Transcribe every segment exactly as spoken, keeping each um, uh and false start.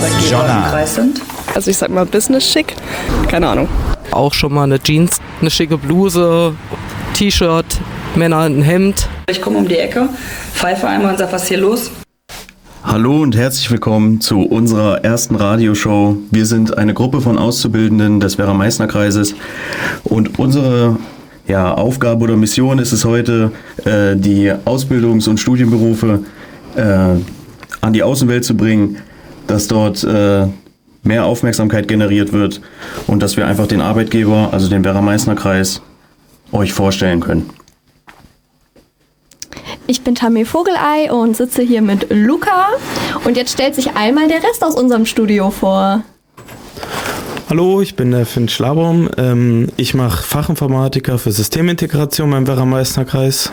Arbeitgeber im Kreis sind. Also ich sag mal Business schick, keine Ahnung. Auch schon mal eine Jeans, eine schicke Bluse, T-Shirt, Männer ein Hemd. Ich komme um die Ecke, pfeife einmal und sag, was ist hier los? Hallo und herzlich willkommen zu unserer ersten Radioshow. Wir sind eine Gruppe von Auszubildenden des Werra-Meißner-Kreises und unsere ja, Aufgabe oder Mission ist es heute, äh, die Ausbildungs- und Studienberufe äh, an die Außenwelt zu bringen, dass dort äh, mehr Aufmerksamkeit generiert wird und dass wir einfach den Arbeitgeber, also den Werra-Meißner-Kreis, euch vorstellen können. Ich bin Tammy Vogelei und sitze hier mit Luca. Und jetzt stellt sich einmal der Rest aus unserem Studio vor. Hallo, ich bin der Finn Schlabaum. Ähm, ich mache Fachinformatiker für Systemintegration beim Werra-Meißner-Kreis.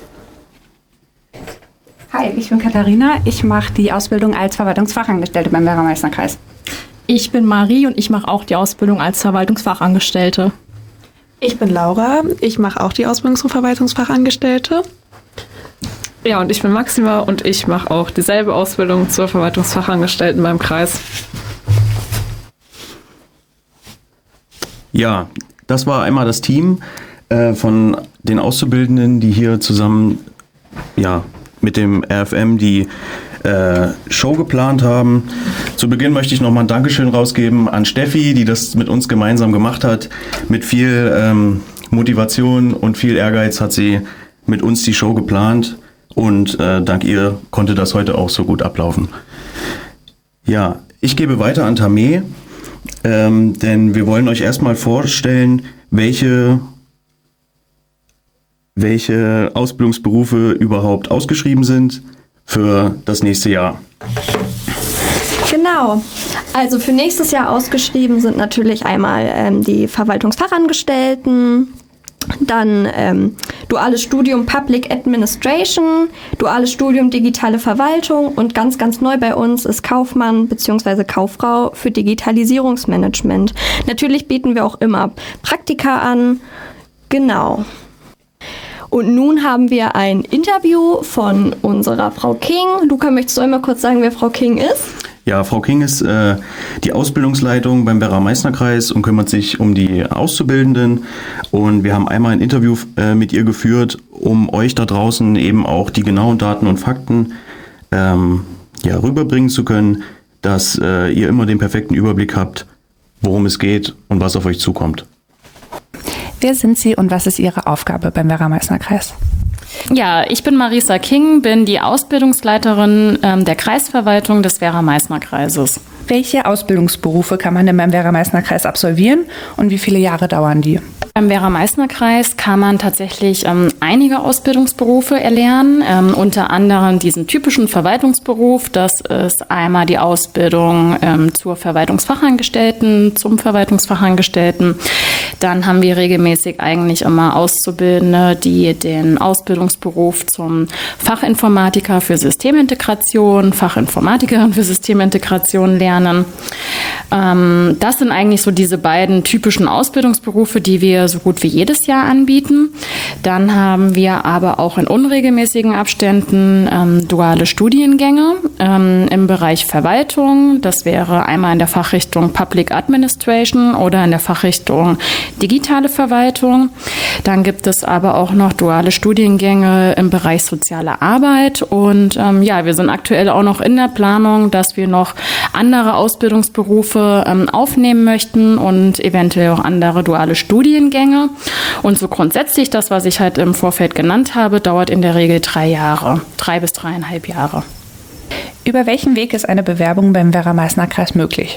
Hi, ich bin Katharina. Ich mache die Ausbildung als Verwaltungsfachangestellte beim Werra-Meißner-Kreis. Ich bin Marie und ich mache auch die Ausbildung als Verwaltungsfachangestellte. Ich bin Laura. Ich mache auch die Ausbildung zur Verwaltungsfachangestellte. Ja, und ich bin Maxima und ich mache auch dieselbe Ausbildung zur Verwaltungsfachangestellten beim Kreis. Ja, das war einmal das Team äh, von den Auszubildenden, die hier zusammen ja, mit dem R F M die äh, Show geplant haben. Zu Beginn möchte ich nochmal ein Dankeschön rausgeben an Steffi, die das mit uns gemeinsam gemacht hat. Mit viel ähm, Motivation und viel Ehrgeiz hat sie mit uns die Show geplant. Und äh, dank ihr konnte das heute auch so gut ablaufen. Ja, ich gebe weiter an Tamé, ähm, denn wir wollen euch erstmal vorstellen, welche, welche Ausbildungsberufe überhaupt ausgeschrieben sind für das nächste Jahr. Genau. Also für nächstes Jahr ausgeschrieben sind natürlich einmal ähm, die Verwaltungsfachangestellten, dann ähm, duales Studium Public Administration, duales Studium Digitale Verwaltung und ganz, ganz neu bei uns ist Kaufmann bzw. Kauffrau für Digitalisierungsmanagement. Natürlich bieten wir auch immer Praktika an. Genau. Und nun haben wir ein Interview von unserer Frau King. Luca, möchtest du einmal kurz sagen, wer Frau King ist? Ja, Frau King ist äh, die Ausbildungsleitung beim Werra-Meißner-Kreis und kümmert sich um die Auszubildenden. Und wir haben einmal ein Interview äh, mit ihr geführt, um euch da draußen eben auch die genauen Daten und Fakten ähm, ja, rüberbringen zu können, dass äh, ihr immer den perfekten Überblick habt, worum es geht und was auf euch zukommt. Wer sind Sie und was ist Ihre Aufgabe beim Werra-Meißner-Kreis? Ja, ich bin Marisa King, bin die Ausbildungsleiterin ähm, der Kreisverwaltung des Werra-Meißner-Kreises. Welche Ausbildungsberufe kann man denn beim Werra-Meißner-Kreis absolvieren und wie viele Jahre dauern die? Beim Werra-Meißner-Kreis kann man tatsächlich ähm, einige Ausbildungsberufe erlernen, ähm, unter anderem diesen typischen Verwaltungsberuf. Das ist einmal die Ausbildung ähm, zur Verwaltungsfachangestellten, zum Verwaltungsfachangestellten. Dann haben wir regelmäßig eigentlich immer Auszubildende, die den Ausbildungsberuf zum Fachinformatiker für Systemintegration, Fachinformatikerin für Systemintegration lernen. Ähm, das sind eigentlich so diese beiden typischen Ausbildungsberufe, die wir so gut wie jedes Jahr anbieten. Dann haben wir aber auch in unregelmäßigen Abständen ähm, duale Studiengänge ähm, im Bereich Verwaltung. Das wäre einmal in der Fachrichtung Public Administration oder in der Fachrichtung digitale Verwaltung. Dann gibt es aber auch noch duale Studiengänge im Bereich soziale Arbeit. Und ähm, ja, wir sind aktuell auch noch in der Planung, dass wir noch andere Ausbildungsberufe ähm, aufnehmen möchten und eventuell auch andere duale Studiengänge. Und so grundsätzlich, das, was ich halt im Vorfeld genannt habe, dauert in der Regel drei Jahre, drei bis dreieinhalb Jahre. Über welchen Weg ist eine Bewerbung beim Werra-Meißner-Kreis möglich?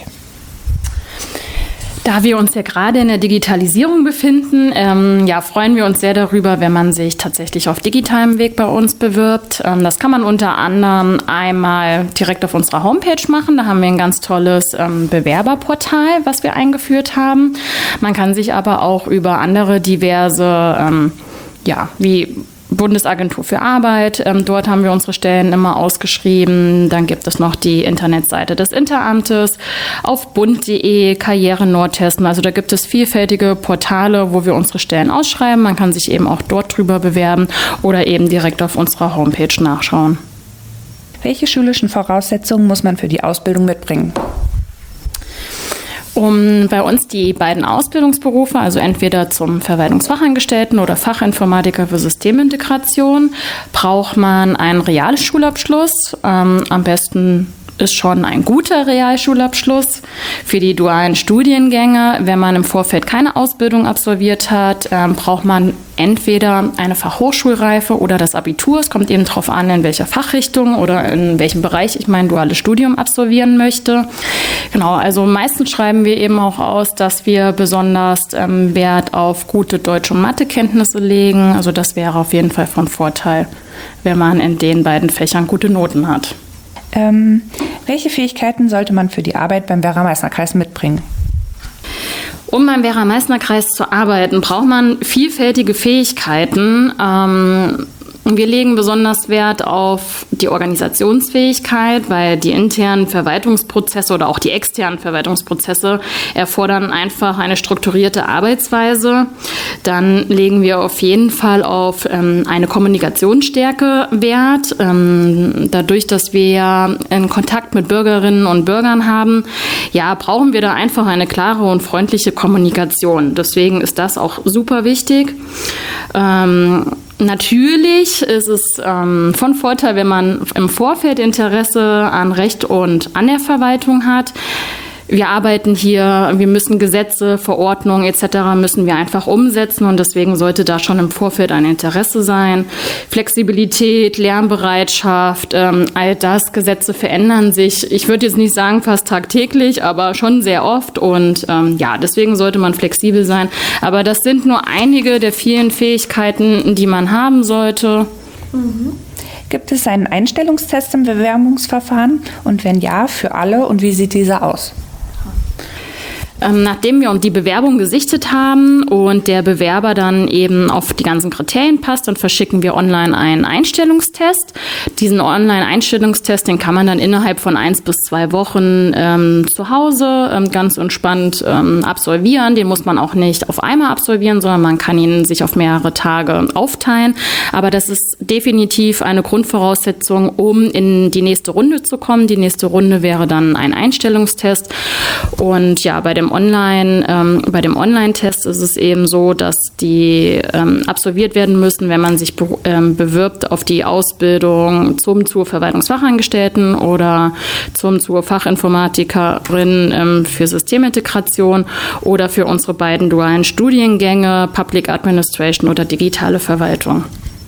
Da wir uns ja gerade in der Digitalisierung befinden, ähm, ja, freuen wir uns sehr darüber, wenn man sich tatsächlich auf digitalem Weg bei uns bewirbt. Ähm, das kann man unter anderem einmal direkt auf unserer Homepage machen. Da haben wir ein ganz tolles ähm, Bewerberportal, was wir eingeführt haben. Man kann sich aber auch über andere diverse, ähm, ja, wie Bundesagentur für Arbeit. Ähm, dort haben wir unsere Stellen immer ausgeschrieben. Dann gibt es noch die Internetseite des Interamtes, auf bund punkt de, Karriere Nordhessen. Also da gibt es vielfältige Portale, wo wir unsere Stellen ausschreiben. Man kann sich eben auch dort drüber bewerben oder eben direkt auf unserer Homepage nachschauen. Welche schulischen Voraussetzungen muss man für die Ausbildung mitbringen? Um bei uns die beiden Ausbildungsberufe, also entweder zum Verwaltungsfachangestellten oder Fachinformatiker für Systemintegration, braucht man einen Realschulabschluss, ähm, am besten ist schon ein guter Realschulabschluss. Für die dualen Studiengänge, wenn man im Vorfeld keine Ausbildung absolviert hat, ähm, braucht man entweder eine Fachhochschulreife oder das Abitur. Es kommt eben darauf an, in welcher Fachrichtung oder in welchem Bereich ich mein duales Studium absolvieren möchte. Genau, also meistens schreiben wir eben auch aus, dass wir besonders ähm, Wert auf gute Deutsch- und Mathekenntnisse legen. Also das wäre auf jeden Fall von Vorteil, wenn man in den beiden Fächern gute Noten hat. Ähm, welche Fähigkeiten sollte man für die Arbeit beim Werra-Meißner-Kreis mitbringen? Um beim Werra-Meißner-Kreis zu arbeiten, braucht man vielfältige Fähigkeiten. Ähm, wir legen besonders Wert auf die Organisationsfähigkeit, weil die internen Verwaltungsprozesse oder auch die externen Verwaltungsprozesse erfordern einfach eine strukturierte Arbeitsweise. Dann legen wir auf jeden Fall auf ähm, eine Kommunikationsstärke Wert. Ähm, dadurch, dass wir ja in Kontakt mit Bürgerinnen und Bürgern haben, ja, brauchen wir da einfach eine klare und freundliche Kommunikation. Deswegen ist das auch super wichtig. Ähm, Natürlich ist es ähm, von Vorteil, wenn man im Vorfeld Interesse an Recht und an der Verwaltung hat. Wir arbeiten hier, wir müssen Gesetze, Verordnungen et cetera müssen wir einfach umsetzen und deswegen sollte da schon im Vorfeld ein Interesse sein. Flexibilität, Lernbereitschaft, ähm, all das, Gesetze verändern sich. Ich würde jetzt nicht sagen fast tagtäglich, aber schon sehr oft und ähm, ja, deswegen sollte man flexibel sein. Aber das sind nur einige der vielen Fähigkeiten, die man haben sollte. Mhm. Gibt es einen Einstellungstest im Bewerbungsverfahren und wenn ja, für alle und wie sieht dieser aus? Ähm, nachdem wir die Bewerbung gesichtet haben und der Bewerber dann eben auf die ganzen Kriterien passt, dann verschicken wir online einen Einstellungstest. Diesen Online-Einstellungstest, den kann man dann innerhalb von eins bis zwei Wochen ähm, zu Hause ähm, ganz entspannt ähm, absolvieren. Den muss man auch nicht auf einmal absolvieren, sondern man kann ihn sich auf mehrere Tage aufteilen. Aber das ist definitiv eine Grundvoraussetzung, um in die nächste Runde zu kommen. Die nächste Runde wäre dann ein Einstellungstest. Und ja, bei dem Online, ähm, bei dem Online-Test ist es eben so, dass die ähm, absolviert werden müssen, wenn man sich be ähm, bewirbt auf die Ausbildung zum zur Verwaltungsfachangestellten oder zum zur Fachinformatikerin ähm, für Systemintegration oder für unsere beiden dualen Studiengänge Public Administration oder digitale Verwaltung.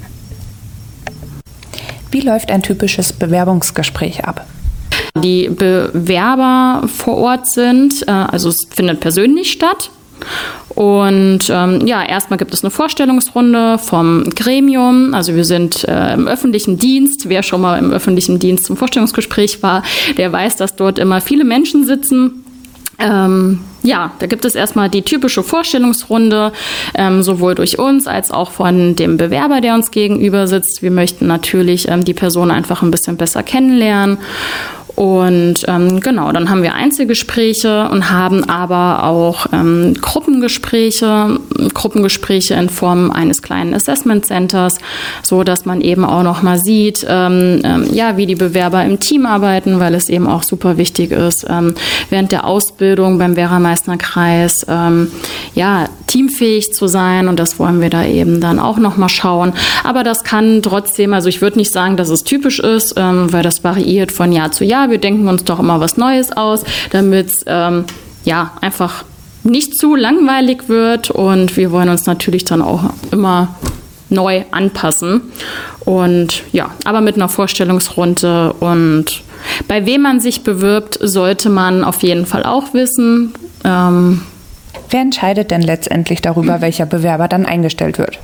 Wie läuft ein typisches Bewerbungsgespräch ab? Die Bewerber vor Ort sind, äh, also es findet persönlich statt. Und ähm, ja, erstmal gibt es eine Vorstellungsrunde vom Gremium. Also wir sind äh, im öffentlichen Dienst. Wer schon mal im öffentlichen Dienst zum Vorstellungsgespräch war, der weiß, dass dort immer viele Menschen sitzen. Ähm, ja, da gibt es erstmal die typische Vorstellungsrunde, ähm, sowohl durch uns als auch von dem Bewerber, der uns gegenüber sitzt. Wir möchten natürlich ähm, die Person einfach ein bisschen besser kennenlernen. Und ähm, genau, dann haben wir Einzelgespräche und haben aber auch ähm, Gruppengespräche, Gruppengespräche in Form eines kleinen Assessment Centers, so dass man eben auch noch mal sieht, ähm, ähm, ja, wie die Bewerber im Team arbeiten, weil es eben auch super wichtig ist, ähm, während der Ausbildung beim Werra-Meißner-Kreis ähm, ja, teamfähig zu sein und das wollen wir da eben dann auch noch mal schauen. Aber das kann trotzdem, also ich würde nicht sagen, dass es typisch ist, ähm, weil das variiert von Jahr zu Jahr. Wir denken uns doch immer was Neues aus, damit es ähm, ja, einfach nicht zu langweilig wird und wir wollen uns natürlich dann auch immer neu anpassen. Und ja, aber mit einer Vorstellungsrunde und bei wem man sich bewirbt, sollte man auf jeden Fall auch wissen. Ähm, Wer entscheidet denn letztendlich darüber, welcher Bewerber dann eingestellt wird?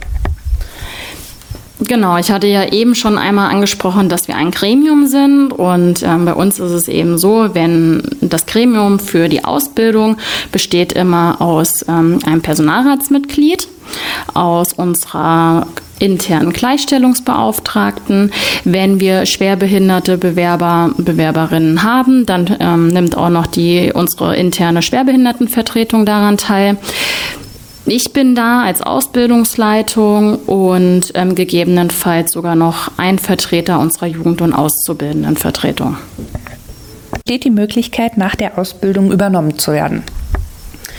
Genau, ich hatte ja eben schon einmal angesprochen, dass wir ein Gremium sind und ähm, bei uns ist es eben so, wenn das Gremium für die Ausbildung besteht immer aus ähm, einem Personalratsmitglied, aus unserer internen Gleichstellungsbeauftragten. Wenn wir schwerbehinderte Bewerber, Bewerberinnen haben, dann ähm, nimmt auch noch die unsere interne Schwerbehindertenvertretung daran teil. Ich bin da als Ausbildungsleitung und ähm, gegebenenfalls sogar noch ein Vertreter unserer Jugend- und Auszubildendenvertretung. Besteht die Möglichkeit, nach der Ausbildung übernommen zu werden?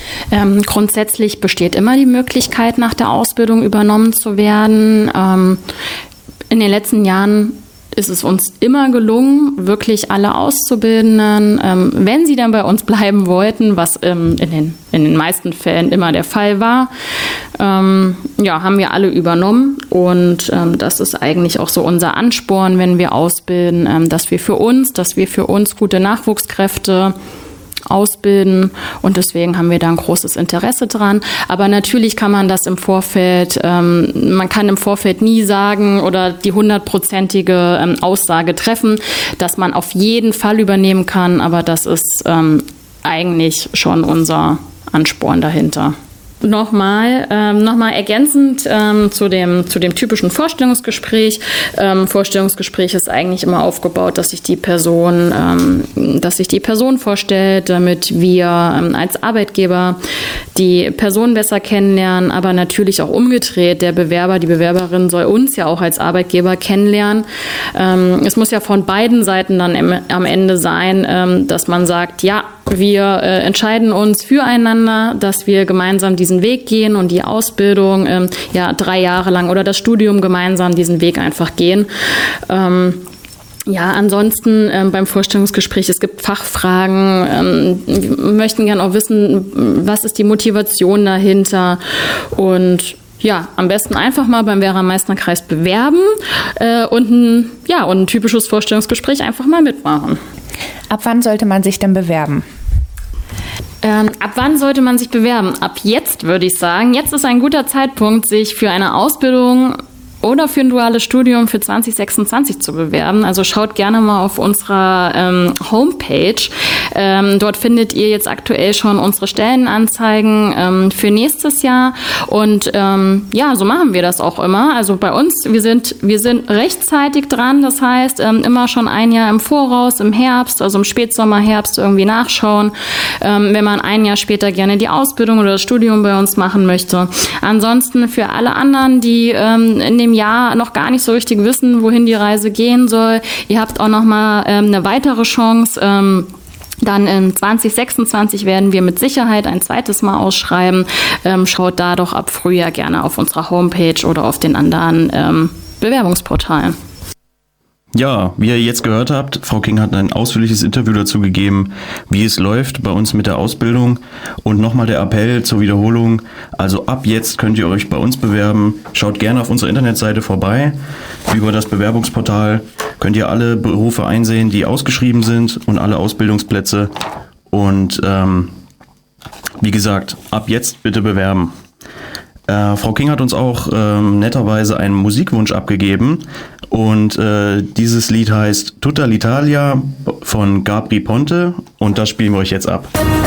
Ähm, grundsätzlich besteht immer die Möglichkeit, nach der Ausbildung übernommen zu werden. Ähm, in den letzten Jahren ist es uns immer gelungen, wirklich alle Auszubildenden, ähm, wenn sie dann bei uns bleiben wollten, was ähm, in den, in den meisten Fällen immer der Fall war, ähm, ja, haben wir alle übernommen. Und ähm, das ist eigentlich auch so unser Ansporn, wenn wir ausbilden, ähm, dass wir für uns, dass wir für uns gute Nachwuchskräfte ausbilden, und deswegen haben wir da ein großes Interesse dran. Aber natürlich kann man das im Vorfeld, ähm, man kann im Vorfeld nie sagen oder die hundertprozentige ähm, Aussage treffen, dass man auf jeden Fall übernehmen kann, aber das ist ähm, eigentlich schon unser Ansporn dahinter. Nochmal, ähm, nochmal ergänzend ähm, zu dem, zu dem typischen Vorstellungsgespräch. Ähm, Vorstellungsgespräch ist eigentlich immer aufgebaut, dass sich die Person, ähm, dass sich die Person vorstellt, damit wir ähm, als Arbeitgeber die Person besser kennenlernen, aber natürlich auch umgedreht. Der Bewerber, die Bewerberin soll uns ja auch als Arbeitgeber kennenlernen. Ähm, es muss ja von beiden Seiten dann im, am Ende sein, ähm, dass man sagt, ja, wir äh, entscheiden uns füreinander, dass wir gemeinsam diesen Weg gehen und die Ausbildung ähm, ja drei Jahre lang oder das Studium gemeinsam diesen Weg einfach gehen. Ähm, Ja, ansonsten ähm, beim Vorstellungsgespräch, es gibt Fachfragen, ähm, wir möchten gerne auch wissen, was ist die Motivation dahinter, und ja, am besten einfach mal beim Werra-Meißner-Kreis bewerben äh, und, ein, ja, und ein typisches Vorstellungsgespräch einfach mal mitmachen. Ab wann sollte man sich denn bewerben? Ähm, ab wann sollte man sich bewerben? Ab jetzt, würde ich sagen. Jetzt ist ein guter Zeitpunkt, sich für eine Ausbildung oder für ein duales Studium für zwanzig sechsundzwanzig zu bewerben. Also schaut gerne mal auf unserer ähm, Homepage. Ähm, dort findet ihr jetzt aktuell schon unsere Stellenanzeigen ähm, für nächstes Jahr. Und ähm, ja, so machen wir das auch immer. Also bei uns, wir sind, wir sind rechtzeitig dran. Das heißt, ähm, immer schon ein Jahr im Voraus, im Herbst, also im Spätsommer, Herbst irgendwie nachschauen, ähm, wenn man ein Jahr später gerne die Ausbildung oder das Studium bei uns machen möchte. Ansonsten für alle anderen, die ähm, in dem Jahr noch gar nicht so richtig wissen, wohin die Reise gehen soll, ihr habt auch noch mal ähm, eine weitere Chance. Ähm, Dann in zwanzig sechsundzwanzig werden wir mit Sicherheit ein zweites Mal ausschreiben. Ähm, schaut da doch ab Frühjahr gerne auf unserer Homepage oder auf den anderen ähm, Bewerbungsportalen. Ja, wie ihr jetzt gehört habt, Frau King hat ein ausführliches Interview dazu gegeben, wie es läuft bei uns mit der Ausbildung. Und nochmal der Appell zur Wiederholung. Also ab jetzt könnt ihr euch bei uns bewerben. Schaut gerne auf unserer Internetseite vorbei. Über das Bewerbungsportal könnt ihr alle Berufe einsehen, die ausgeschrieben sind, und alle Ausbildungsplätze. Und ähm, wie gesagt, ab jetzt bitte bewerben. Äh, Frau King hat uns auch ähm, netterweise einen Musikwunsch abgegeben, und äh, dieses Lied heißt Tutta l'Italia von Gabri Ponte, und das spielen wir euch jetzt ab.